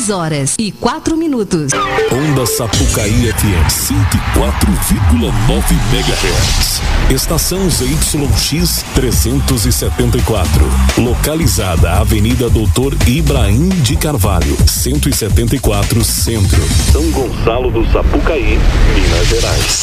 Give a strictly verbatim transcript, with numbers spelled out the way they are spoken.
dez horas e quatro minutos. Onda Sapucaí F M cento e quatro vírgula nove megahertz. Estação Z Y X trezentos e setenta e quatro. Localizada Avenida Doutor Ibrahim de Carvalho, cento e setenta e quatro, Centro, São Gonçalo do Sapucaí, Minas Gerais.